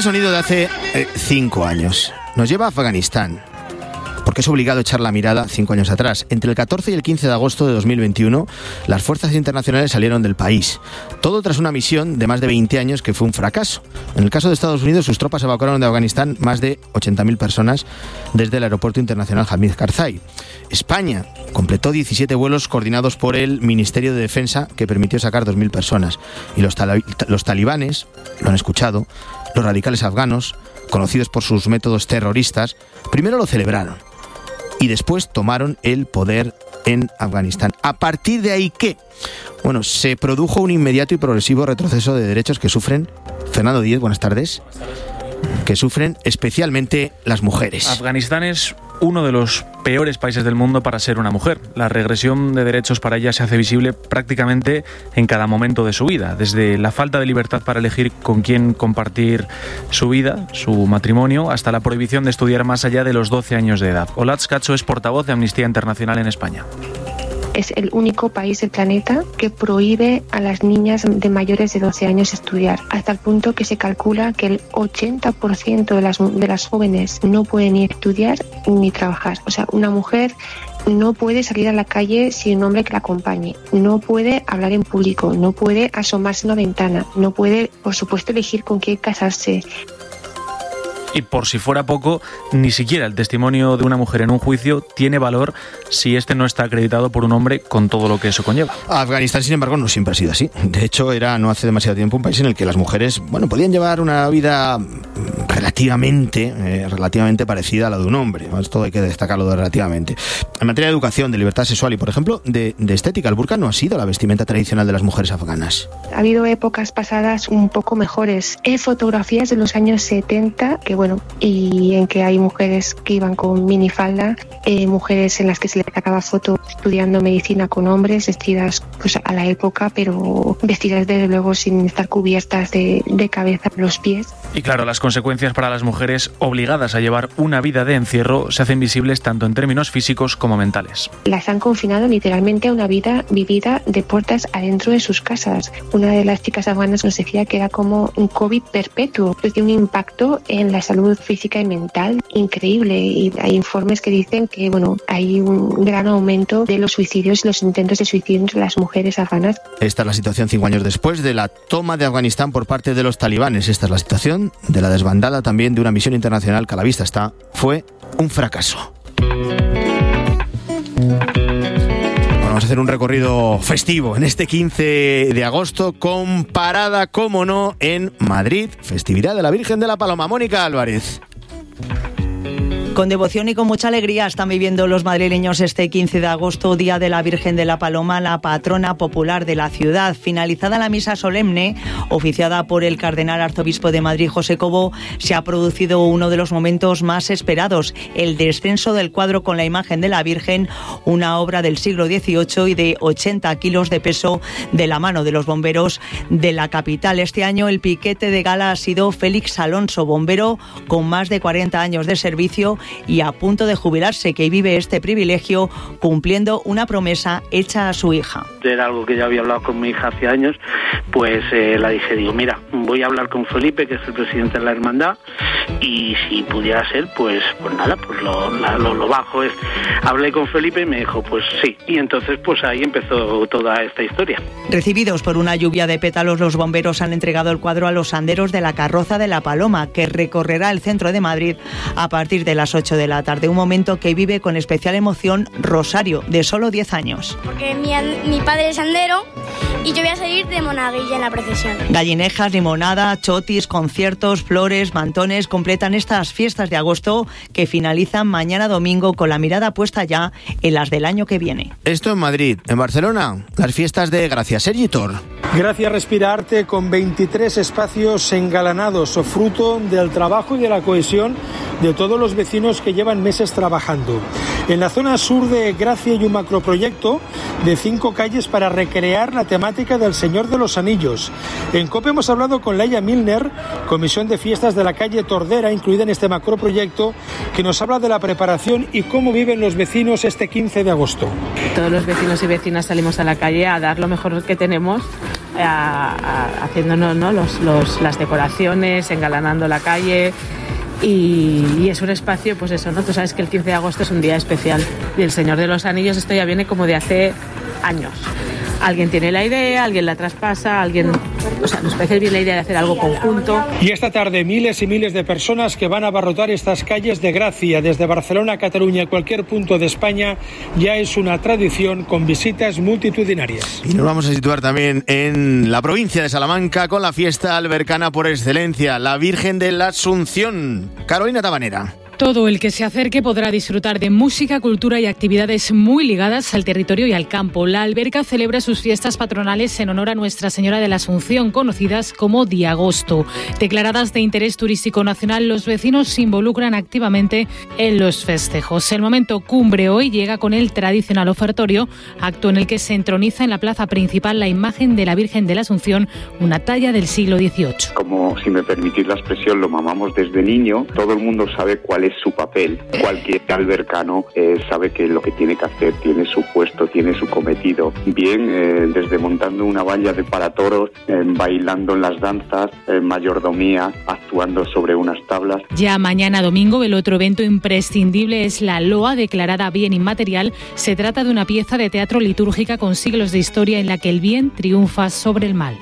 sonido de hace 5 años. Nos lleva a Afganistán, porque es obligado echar la mirada 5 años atrás. Entre el 14 y el 15 de agosto de 2021, las fuerzas internacionales salieron del país. Todo tras una misión de más de 20 años que fue un fracaso. En el caso de Estados Unidos, sus tropas evacuaron de Afganistán más de 80.000 personas desde el aeropuerto internacional Hamid Karzai. España completó 17 vuelos coordinados por el Ministerio de Defensa, que permitió sacar 2.000 personas. Y los talibanes, lo han escuchado, los radicales afganos, conocidos por sus métodos terroristas, primero lo celebraron y después tomaron el poder en Afganistán. A partir de ahí, ¿qué? Bueno, se produjo un inmediato y progresivo retroceso de derechos que sufren, Fernando Díez, buenas tardes, que sufren especialmente las mujeres. Afganistán es uno de los peores países del mundo para ser una mujer. La regresión de derechos para ella se hace visible prácticamente en cada momento de su vida, desde la falta de libertad para elegir con quién compartir su vida, su matrimonio, hasta la prohibición de estudiar más allá de los 12 años de edad. Olatz Cacho es portavoz de Amnistía Internacional en España. Es el único país del planeta que prohíbe a las niñas de mayores de 12 años estudiar, hasta el punto que se calcula que el 80% de las jóvenes no pueden ni estudiar ni trabajar. O sea, una mujer no puede salir a la calle sin un hombre que la acompañe, no puede hablar en público, no puede asomarse a una ventana, no puede, por supuesto, elegir con quién casarse. Y por si fuera poco, ni siquiera el testimonio de una mujer en un juicio tiene valor si este no está acreditado por un hombre con todo lo que eso conlleva. Afganistán, sin embargo, no siempre ha sido así. De hecho, era no hace demasiado tiempo un país en el que las mujeres, podían llevar una vida relativamente parecida a la de un hombre. Esto hay que destacarlo de relativamente. En materia de educación, de libertad sexual y, por ejemplo, de estética, el burka no ha sido la vestimenta tradicional de las mujeres afganas. Ha habido épocas pasadas un poco mejores. Fotografías de los años 70 y en que hay mujeres que iban con minifalda, mujeres en las que se les sacaba foto estudiando medicina con hombres, vestidas a la época, pero vestidas desde luego sin estar cubiertas de cabeza a los pies. Y claro, las consecuencias para las mujeres obligadas a llevar una vida de encierro se hacen visibles tanto en términos físicos como mentales. Las han confinado literalmente a una vida vivida de puertas adentro de sus casas. Una de las chicas afganas nos decía que era como un COVID perpetuo. Es de un impacto en la salud física y mental increíble, y hay informes que dicen que hay un gran aumento de los suicidios y los intentos de suicidio entre las mujeres afganas. Esta es la situación 5 años después de la toma de Afganistán por parte de los talibanes. Esta es la situación de la desbandada también de una misión internacional que a la vista está, fue un fracaso. Vamos a hacer un recorrido festivo en este 15 de agosto con parada, como no, en Madrid, festividad de la Virgen de la Paloma. Mónica Álvarez. Con devoción y con mucha alegría están viviendo los madrileños este 15 de agosto, Día de la Virgen de la Paloma, la patrona popular de la ciudad. Finalizada la misa solemne, oficiada por el cardenal arzobispo de Madrid, José Cobo, se ha producido uno de los momentos más esperados, el descenso del cuadro con la imagen de la Virgen, una obra del siglo XVIII y de 80 kilos de peso, de la mano de los bomberos de la capital. Este año el piquete de gala ha sido Félix Alonso, bombero con más de 40 años de servicio y a punto de jubilarse, que vive este privilegio cumpliendo una promesa hecha a su hija. Era algo que ya había hablado con mi hija hace años, pues la dije, mira, voy a hablar con Felipe, que es el presidente de la hermandad, y si pudiera ser, pues nada, pues lo bajo. Hablé con Felipe y me dijo, pues sí, y entonces pues ahí empezó toda esta historia. Recibidos por una lluvia de pétalos, los bomberos han entregado el cuadro a los anderos de la carroza de la Paloma, que recorrerá el centro de Madrid a partir de las 8 de la tarde, un momento que vive con especial emoción Rosario, de solo 10 años. Porque mi padre es andero y yo voy a salir de monaguilla en la procesión. Gallinejas, limonada, chotis, conciertos, flores, mantones completan estas fiestas de agosto que finalizan mañana domingo con la mirada puesta ya en las del año que viene. Esto en Madrid. En Barcelona, las fiestas de Gracia. Sergi Tor. Gracia Respira Arte, con 23 espacios engalanados, fruto del trabajo y de la cohesión de todos los vecinos que llevan meses trabajando. En la zona sur de Gracia hay un macroproyecto de 5 calles para recrear la temática del Señor de los Anillos. En COPE hemos hablado con Laia Milner, comisión de fiestas de la calle Tordera, incluida en este macroproyecto, que nos habla de la preparación y cómo viven los vecinos este 15 de agosto. Todos los vecinos y vecinas salimos a la calle a dar lo mejor que tenemos haciéndonos, ¿no?, las decoraciones, engalanando la calle. Y es un espacio, pues eso, ¿no? Tú sabes que el 15 de agosto es un día especial. Y el Señor de los Anillos, esto ya viene como de hace años. Alguien tiene la idea, alguien la traspasa, nos parece bien la idea de hacer algo conjunto. Y esta tarde miles y miles de personas que van a abarrotar estas calles de Gracia, desde Barcelona a Cataluña, a cualquier punto de España, ya es una tradición con visitas multitudinarias. Y nos vamos a situar también en la provincia de Salamanca con la fiesta albercana por excelencia, la Virgen de la Asunción. Carolina Tabanera. Todo el que se acerque podrá disfrutar de música, cultura y actividades muy ligadas al territorio y al campo. La alberca celebra sus fiestas patronales en honor a Nuestra Señora de la Asunción, conocidas como Diagosto. Declaradas de interés turístico nacional, los vecinos se involucran activamente en los festejos. El momento cumbre hoy llega con el tradicional ofertorio, acto en el que se entroniza en la plaza principal la imagen de la Virgen de la Asunción, una talla del siglo XVIII. Como, si me permitís la expresión, lo mamamos desde niño, todo el mundo sabe cuál es su papel. Cualquier albercano sabe que lo que tiene que hacer, tiene su puesto, tiene su cometido. Bien, desde montando una valla de paratoros, bailando en las danzas, mayordomía, actuando sobre unas tablas. Ya mañana domingo, el otro evento imprescindible es la Loa, declarada bien inmaterial. Se trata de una pieza de teatro litúrgica con siglos de historia en la que el bien triunfa sobre el mal.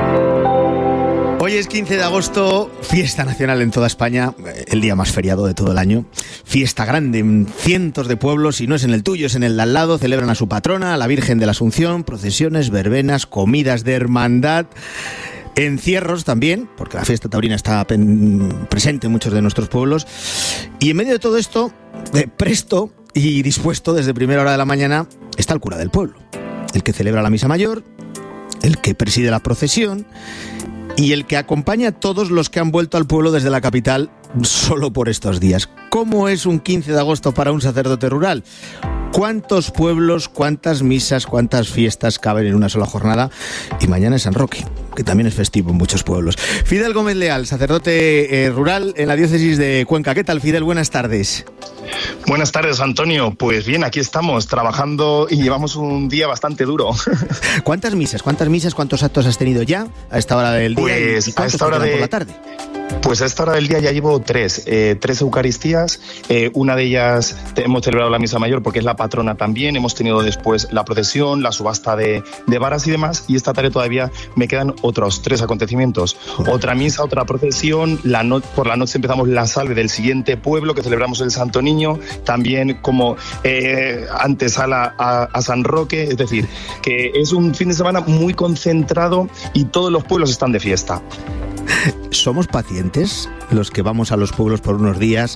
Hoy es 15 de agosto, fiesta nacional en toda España, el día más feriado de todo el año. Fiesta grande en cientos de pueblos, si no es en el tuyo, es en el de al lado. Celebran a su patrona, a la Virgen de la Asunción, procesiones, verbenas, comidas de hermandad, encierros también, porque la fiesta taurina está presente en muchos de nuestros pueblos. Y en medio de todo esto, presto y dispuesto desde primera hora de la mañana, está el cura del pueblo, el que celebra la misa mayor, el que preside la procesión y el que acompaña a todos los que han vuelto al pueblo desde la capital solo por estos días. ¿Cómo es un 15 de agosto para un sacerdote rural? ¿Cuántos pueblos, cuántas misas, cuántas fiestas caben en una sola jornada? Y mañana es San Roque, que también es festivo en muchos pueblos. Fidel Gómez Leal, sacerdote rural en la diócesis de Cuenca. ¿Qué tal, Fidel? Buenas tardes. Buenas tardes, Antonio. Pues bien, aquí estamos trabajando y llevamos un día bastante duro. ¿Cuántas misas, cuántos actos has tenido ya a esta hora del día? Pues ¿Y a esta hora por la tarde? Pues a esta hora del día ya llevo tres Eucaristías. Una de ellas hemos celebrado la misa mayor porque es la patrona también. Hemos tenido después la procesión, la subasta de varas y demás. Y esta tarde todavía me quedan otros 3 acontecimientos. Otra misa, otra procesión. Por la noche empezamos la salve del siguiente pueblo que celebramos el Santo Niño. También como antesala a San Roque. Es decir, que es un fin de semana muy concentrado y todos los pueblos están de fiesta. ¿Somos pacientes los que vamos a los pueblos por unos días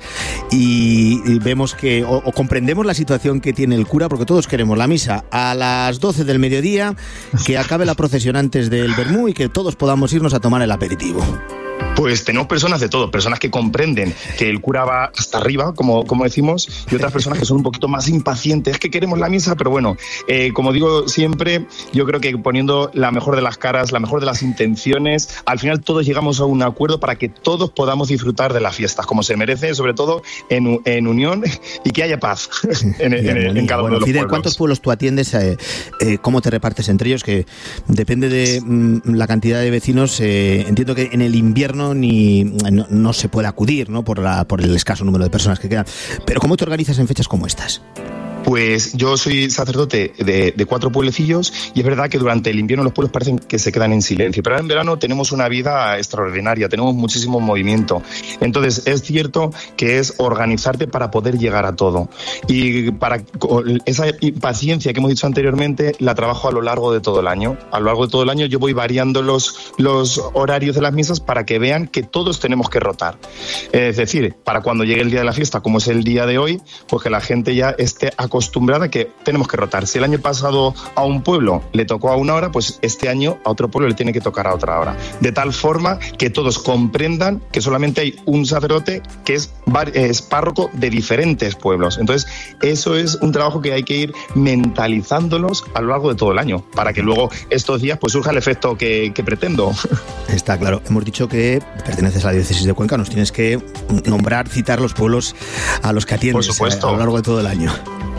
y vemos que o comprendemos la situación que tiene el cura? Porque todos queremos la misa a las 12 del mediodía, que acabe la procesión antes del vermú y que todos podamos irnos a tomar el aperitivo. Pues tenemos personas de todo, personas que comprenden que el cura va hasta arriba, como decimos, y otras personas que son un poquito más impacientes, es que queremos la misa, pero bueno, como digo siempre, yo creo que poniendo la mejor de las caras, la mejor de las intenciones, al final todos llegamos a un acuerdo para que todos podamos disfrutar de las fiestas, como se merece, sobre todo en unión y que haya paz en cada uno de los Fidel, pueblos. ¿cuántos pueblos tú atiendes? ¿Cómo te repartes entre ellos? Que depende de la cantidad de vecinos. Entiendo que en el invierno no se puede acudir, ¿no? por el escaso número de personas que quedan. Pero ¿cómo te organizas en fechas como estas? Pues yo soy sacerdote de 4 pueblecillos y es verdad que durante el invierno los pueblos parecen que se quedan en silencio, pero ahora en verano tenemos una vida extraordinaria, tenemos muchísimo movimiento. Entonces es cierto que es organizarte para poder llegar a todo. Y para esa paciencia que hemos dicho anteriormente la trabajo a lo largo de todo el año. A lo largo de todo el año yo voy variando los horarios de las misas para que vean que todos tenemos que rotar. Es decir, para cuando llegue el día de la fiesta, como es el día de hoy, pues que la gente ya esté acostumbrada que tenemos que rotar. Si el año pasado a un pueblo le tocó a una hora, pues este año a otro pueblo le tiene que tocar a otra hora. De tal forma que todos comprendan que solamente hay un sacerdote que es párroco de diferentes pueblos. Entonces, eso es un trabajo que hay que ir mentalizándolos a lo largo de todo el año, para que luego estos días pues surja el efecto que pretendo. Está claro. Hemos dicho que perteneces a la diócesis de Cuenca, nos tienes que citar los pueblos a los que atiendes. Por supuesto. A lo largo de todo el año.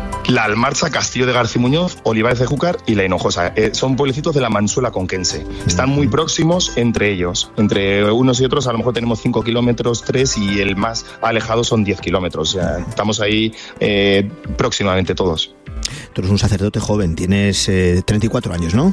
La Almarcha, Castillo de García Muñoz, Olivares de Júcar y La Hinojosa. Son pueblecitos de la Mansuela conquense. Están muy próximos entre ellos. Entre unos y otros a lo mejor tenemos 5 kilómetros, 3 y el más alejado son 10 kilómetros. O sea, estamos ahí próximamente todos. Tú eres un sacerdote joven, tienes 34 años, ¿no?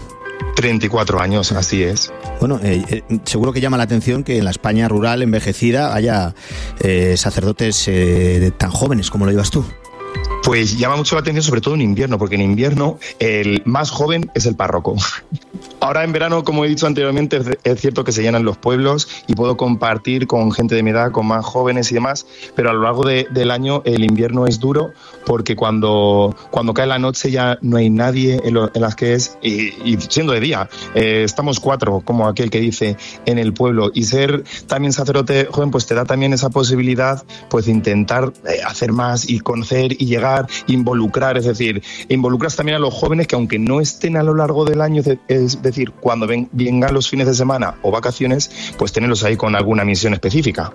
34 años, así es. Bueno, seguro que llama la atención que en la España rural envejecida haya sacerdotes tan jóvenes como lo llevas tú. Pues llama mucho la atención, sobre todo en invierno, porque en invierno el más joven es el párroco. Ahora en verano, como he dicho anteriormente, es cierto que se llenan los pueblos y puedo compartir con gente de mi edad, con más jóvenes y demás, pero a lo largo del año el invierno es duro porque cuando cae la noche ya no hay nadie en las que es, y siendo de día, estamos 4, como aquel que dice, en el pueblo, y ser también sacerdote joven pues te da también esa posibilidad pues de intentar hacer más y conocer y llegar, involucrar, es decir, involucras también a los jóvenes que aunque no estén a lo largo del año, es decir, cuando vengan los fines de semana o vacaciones, pues tenerlos ahí con alguna misión específica.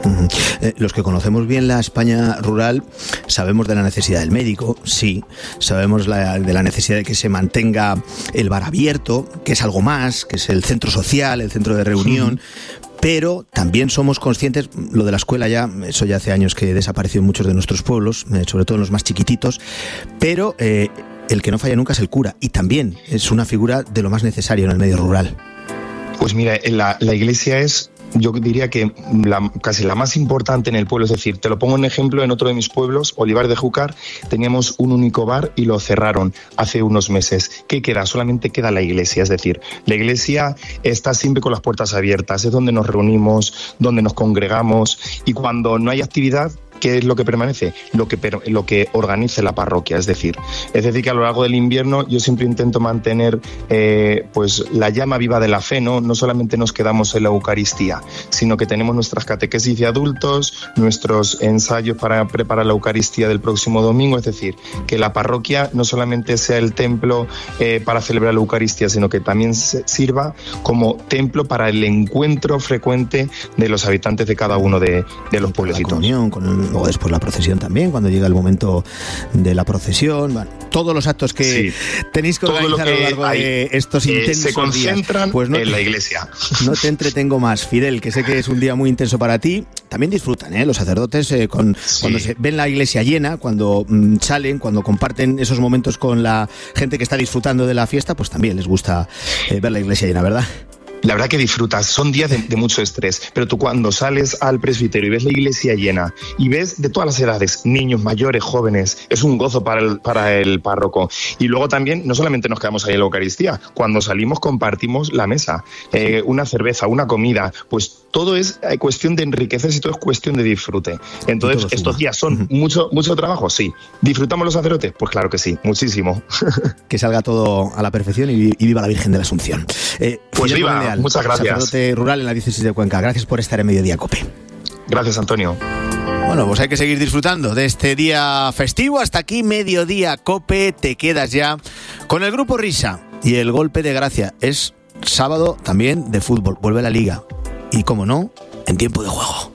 Los que conocemos bien la España rural sabemos de la necesidad del médico, sí, sabemos de la necesidad de que se mantenga el bar abierto, que es algo más, que es el centro social, el centro de reunión. Pero también somos conscientes, lo de la escuela eso ya hace años que desapareció en muchos de nuestros pueblos, sobre todo en los más chiquititos, pero el que no falla nunca es el cura, y también es una figura de lo más necesario en el medio rural. Pues mira, la iglesia es, yo diría que casi la más importante en el pueblo. Es decir, te lo pongo en ejemplo, en otro de mis pueblos, Olivares de Júcar, teníamos un único bar y lo cerraron hace unos meses. ¿Qué queda? Solamente queda la iglesia. Es decir, la iglesia está siempre con las puertas abiertas, es donde nos reunimos, donde nos congregamos, y cuando no hay actividad, ¿qué es lo que permanece? Lo que organice la parroquia. Es decir que a lo largo del invierno yo siempre intento mantener pues la llama viva de la fe, ¿no? No solamente nos quedamos en la Eucaristía, sino que tenemos nuestras catequesis de adultos, nuestros ensayos para preparar la Eucaristía del próximo domingo. Es decir, que la parroquia no solamente sea el templo para celebrar la Eucaristía, sino que también sirva como templo para el encuentro frecuente de los habitantes de cada uno de los pueblecitos. Luego después la procesión también, cuando llega el momento de la procesión, bueno, todos los actos que tenéis que organizar a lo largo de estos intensos se concentran días, pues en la iglesia. No te entretengo más, Fidel, que sé que es un día muy intenso para ti. También disfrutan los sacerdotes cuando se ven la iglesia llena, cuando salen, cuando comparten esos momentos con la gente que está disfrutando de la fiesta, pues también les gusta ver la iglesia llena, ¿verdad? La verdad que disfrutas, son días de mucho estrés, pero tú cuando sales al presbiterio y ves la iglesia llena y ves de todas las edades, niños, mayores, jóvenes, es un gozo para el párroco. Y luego también, no solamente nos quedamos ahí en la Eucaristía, cuando salimos compartimos la mesa, una cerveza, una comida, pues todo es cuestión de enriquecerse y todo es cuestión de disfrute. Entonces, estos días son mucho trabajo, sí. ¿Disfrutamos los sacerdotes? Pues claro que sí, muchísimo. Que salga todo a la perfección y viva la Virgen de la Asunción. Pues viva. Muchas gracias. Sacerdote rural en la diócesis de Cuenca. Gracias por estar en Mediodía Cope. Gracias, Antonio. Bueno, pues hay que seguir disfrutando de este día festivo. Hasta aquí Mediodía Cope. Te quedas ya con el Grupo Risa y el Golpe de Gracia. Es sábado también de fútbol. Vuelve la Liga. Y, como no, en tiempo de juego.